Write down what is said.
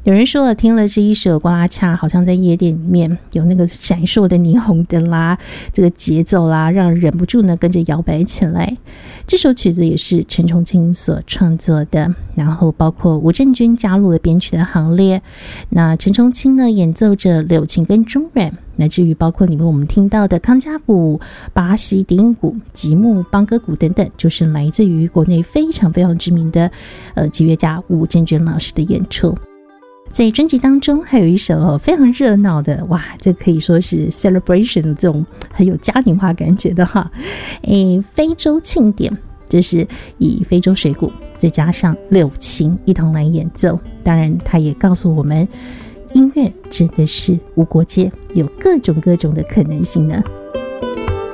有人说了，听了这一首呱啦恰，好像在夜店里面有那个闪烁的霓虹灯啦，这个节奏啦，让人忍不住呢跟着摇摆起来。这首曲子也是陈崇清所创作的，然后包括吴镇军加入了编曲的行列。那陈崇清呢演奏着柳琴跟中阮，乃至于包括里面我们听到的康佳鼓、巴西低音鼓、吉木、邦哥鼓等等，就是来自于国内非常非常知名的吉乐家吴镇军老师的演出。在专辑当中还有一首非常热闹的，哇，这可以说是 celebration 的这种很有家庭化感觉的哈，非洲庆典，就是以非洲水鼓再加上柳琴一同来演奏。当然他也告诉我们，音乐真的是无国界，有各种各种的可能性呢。